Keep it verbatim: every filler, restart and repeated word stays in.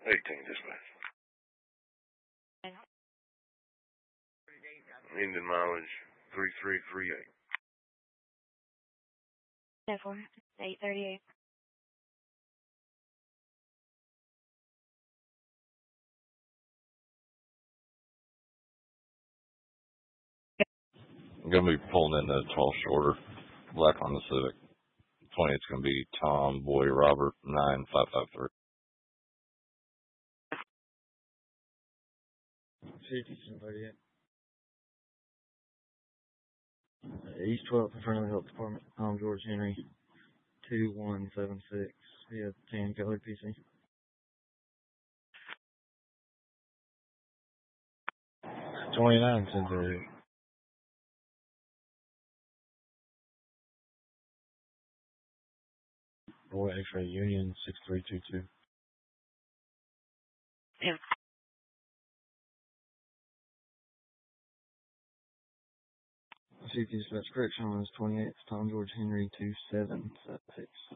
eighteen dispatch. Engine mileage three three three eight. ten four, eight thirty-eight. I'm going to be pulling in the twelve shorter, black on the Civic. twenty, it's going to be Tom, Boy, Robert, nine five five three. fifty-seven thirty-eight. East twelfth in front of the health department. Tom George Henry, two one seven six. He has ten colored P C. twenty-nine ten thirty-eight. Boy X-ray Union six three two two. Yeah. C T dispatch correction on is twenty-eight. Tom George Henry two seven seven six.